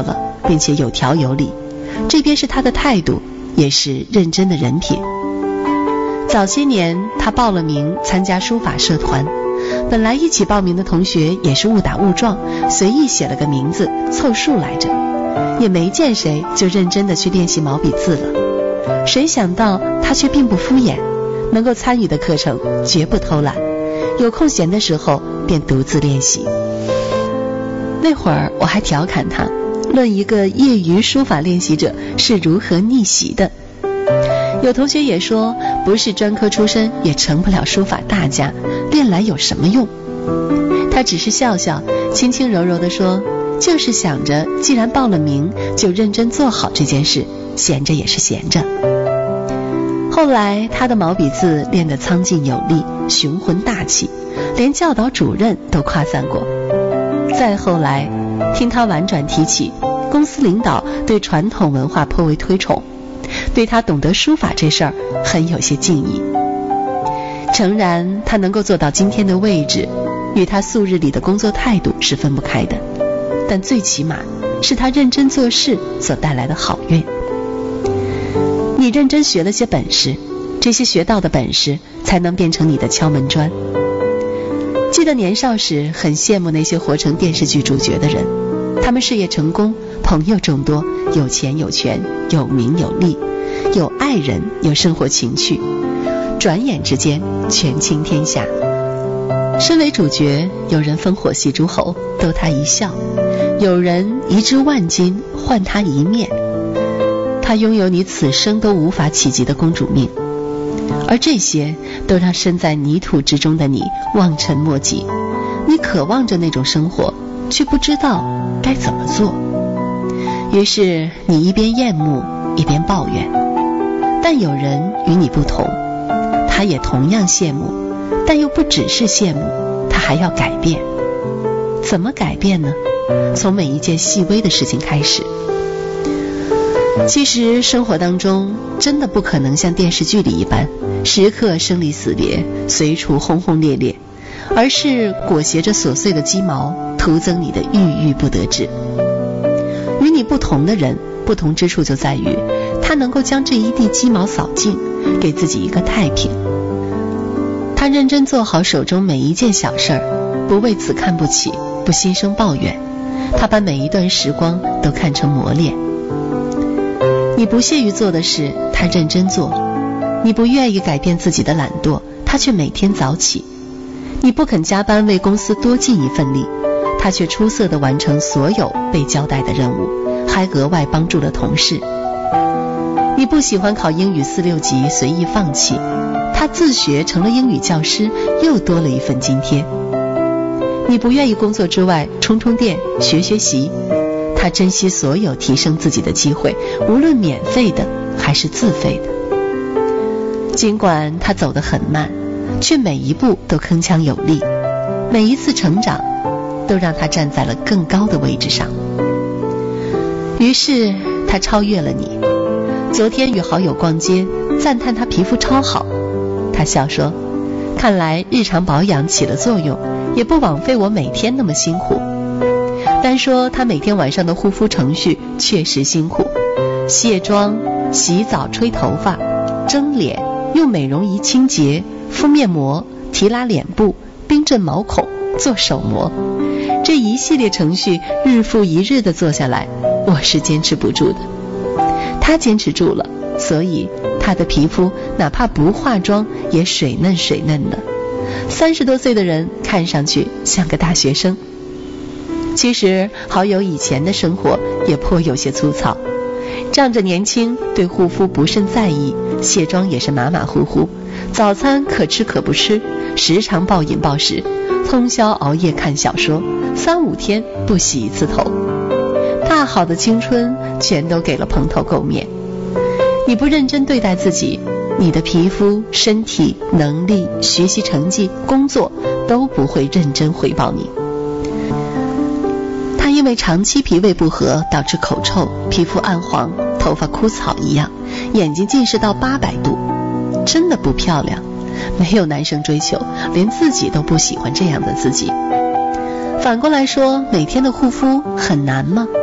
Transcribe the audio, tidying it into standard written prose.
了，并且有条有理，这便是他的态度，也是认真的人品。早些年他报了名参加书法社团，本来一起报名的同学也是误打误撞，随意写了个名字凑数来着，也没见谁就认真的去练习毛笔字了。谁想到他却并不敷衍，能够参与的课程绝不偷懒，有空闲的时候便独自练习。那会儿我还调侃他，论一个业余书法练习者是如何逆袭的。有同学也说，不是专科出身也成不了书法大家，练来有什么用？他只是笑笑，轻轻柔柔地说，就是想着既然报了名，就认真做好这件事，闲着也是闲着。后来他的毛笔字练得苍劲有力，雄浑大气，连教导主任都夸赞过。再后来听他婉转提起，公司领导对传统文化颇为推崇，对他懂得书法这事儿很有些敬意。诚然他能够做到今天的位置，与他素日里的工作态度是分不开的，但最起码是他认真做事所带来的好运。你认真学了些本事，这些学到的本事才能变成你的敲门砖。记得年少时很羡慕那些活成电视剧主角的人，他们事业成功，朋友众多，有钱有权，有名有利，有爱人，有生活情趣，转眼之间权倾天下。身为主角，有人烽火戏诸侯逗他一笑，有人一掷万金换他一面。他拥有你此生都无法企及的公主命，而这些都让身在泥土之中的你望尘莫及。你渴望着那种生活，却不知道该怎么做。于是你一边厌恶一边抱怨。但有人与你不同，他也同样羡慕，但又不只是羡慕，他还要改变。怎么改变呢？从每一件细微的事情开始。其实生活当中真的不可能像电视剧里一般时刻生离死别，随处轰轰烈烈，而是裹挟着琐碎的鸡毛，徒增你的郁郁不得志。与你不同的人，不同之处就在于他能够将这一地鸡毛扫净，给自己一个太平。他认真做好手中每一件小事儿，不为此看不起，不心生抱怨。他把每一段时光都看成磨练。你不屑于做的事，他认真做；你不愿意改变自己的懒惰，他却每天早起；你不肯加班为公司多尽一份力，他却出色地完成所有被交代的任务，还额外帮助了同事。你不喜欢考英语4、6级随意放弃，他自学成了英语教师，又多了一份津贴。你不愿意工作之外充充电学习，他珍惜所有提升自己的机会，无论免费的还是自费的。尽管他走得很慢，却每一步都铿锵有力，每一次成长都让他站在了更高的位置上。于是他超越了你。昨天与好友逛街，赞叹他皮肤超好，他笑说，看来日常保养起了作用，也不枉费我每天那么辛苦。单说他每天晚上的护肤程序确实辛苦，卸妆、洗澡、吹头发、蒸脸、用美容仪清洁、敷面膜、提拉脸部、冰镇毛孔、做手膜，这一系列程序日复一日的做下来，我是坚持不住的。他坚持住了，所以他的皮肤哪怕不化妆也水嫩水嫩的。30多岁的人看上去像个大学生。其实好友以前的生活也颇有些粗糙，仗着年轻，对护肤不甚在意，卸妆也是马马虎虎，早餐可吃可不吃，时常暴饮暴食，通宵熬夜看小说，3、5天不洗一次头。大好的青春全都给了蓬头垢面。你不认真对待自己，你的皮肤、身体、能力、学习成绩、工作都不会认真回报你。他因为长期脾胃不和导致口臭，皮肤暗黄，头发枯草一样，眼睛近视到800度，真的不漂亮，没有男生追求，连自己都不喜欢这样的自己。反过来说，每天的护肤很难吗？